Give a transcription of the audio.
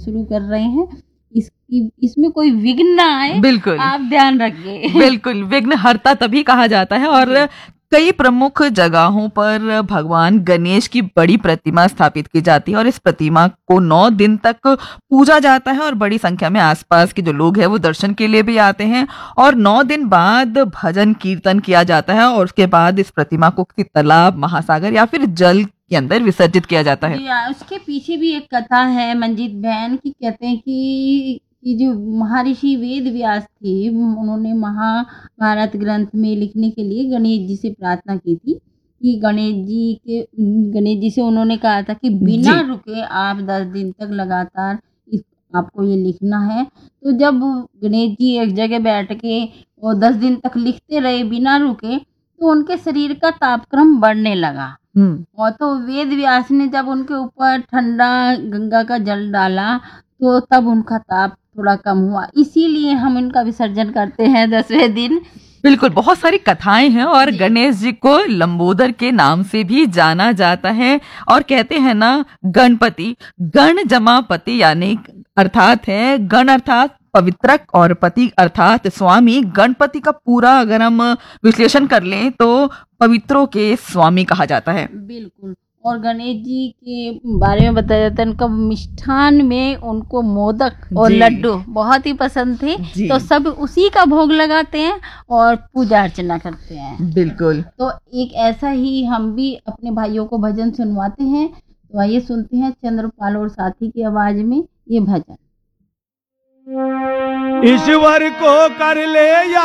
शुरू कर रहे हैं। इसमें कोई विघ्न ना आए, बिल्कुल आप ध्यान रखिए। बिल्कुल, विघ्नहर्ता तभी कहा जाता है। और कई प्रमुख जगहों पर भगवान गणेश की बड़ी प्रतिमा स्थापित की जाती है और इस प्रतिमा को 9 दिन तक पूजा जाता है और बड़ी संख्या में आसपास के जो लोग हैं वो दर्शन के लिए भी आते हैं। और 9 दिन बाद भजन कीर्तन किया जाता है और उसके बाद इस प्रतिमा को किसी तालाब, महासागर या फिर जल के अंदर विसर्जित किया जाता है। जी उसके पीछे भी एक कथा है मंजीत बहन की। कहते हैं कि जो महर्षि वेद व्यास थे, उन्होंने महाभारत ग्रंथ में लिखने के लिए गणेश जी से प्रार्थना की थी कि गणेश जी से उन्होंने कहा था कि बिना रुके आप 10 दिन तक लगातार आपको ये लिखना है। तो जब गणेश जी एक जगह बैठ के और 10 दिन तक लिखते रहे बिना रुके, तो उनके शरीर का तापक्रम बढ़ने लगा। और तो वेद व्यास ने जब उनके ऊपर ठंडा गंगा का जल डाला तो तब उनका ताप थोड़ा कम हुआ। इसीलिए हम इनका विसर्जन करते हैं 10वें दिन। बिल्कुल, बहुत सारी कथाएं हैं और गणेश जी को लंबोदर के नाम से भी जाना जाता है। और कहते हैं ना, गणपति, गण जमा पति, यानी अर्थात है गण अर्थात पवित्रक और पति अर्थात स्वामी। गणपति का पूरा अगर हम विश्लेषण कर लें तो पवित्रों के स्वामी कहा जाता है। बिल्कुल। और गणेश जी के बारे में बताया जाता है, उनका मिष्ठान में उनको मोदक और लड्डू बहुत ही पसंद थे, तो सब उसी का भोग लगाते हैं और पूजा अर्चना करते हैं। बिल्कुल। तो एक ऐसा ही हम भी अपने भाइयों को भजन सुनवाते हैं। तो आइए सुनते हैं चंद्रपाल और साथी की आवाज में ये भजन। ईश्वर को कर ले या